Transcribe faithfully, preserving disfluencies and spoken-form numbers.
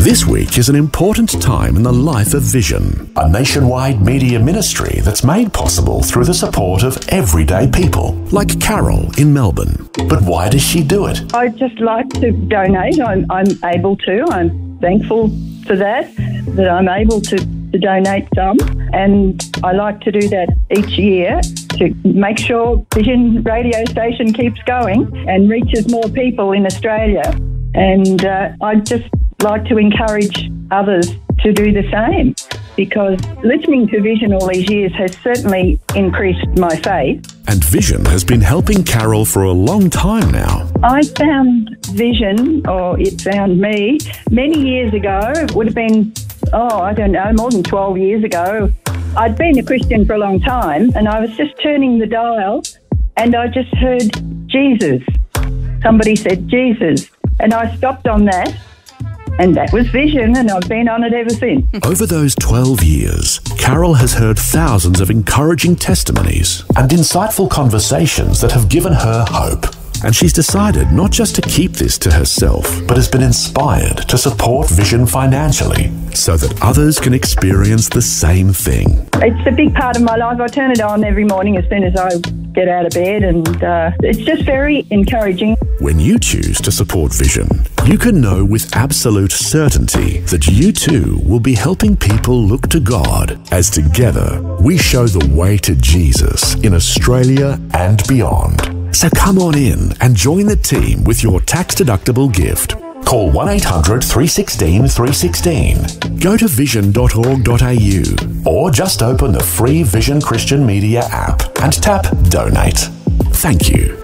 This week is an important time in the life of Vision, a nationwide media ministry that's made possible through the support of everyday people, like Carol in Melbourne. But why does she do it? I just like to donate. I'm, I'm able to. I'm thankful for that, that I'm able to, to donate some. And I like to do that each year to make sure Vision radio station keeps going and reaches more people in Australia. And uh, I just like to encourage others to do the same, because listening to Vision all these years has certainly increased my faith. And Vision has been helping Carol for a long time now. I found Vision, or it found me, many years ago. It would have been, oh, I don't know, more than twelve years ago. I'd been a Christian for a long time, and I was just turning the dial, and I just heard Jesus. Somebody said Jesus, and I stopped on that. And that was Vision, and I've been on it ever since. Over those twelve years, Carol has heard thousands of encouraging testimonies and insightful conversations that have given her hope. And she's decided not just to keep this to herself, but has been inspired to support Vision financially so that others can experience the same thing. It's a big part of my life. I turn it on every morning as soon as I get out of bed, and uh, it's just very encouraging. When you choose to support Vision, you can know with absolute certainty that you too will be helping people look to God, as together we show the way to Jesus in Australia and beyond. So come on in and join the team with your tax-deductible gift. Call one eight hundred three one six three one six. Go to vision dot org dot a u or just open the free Vision Christian Media app and tap Donate. Thank you.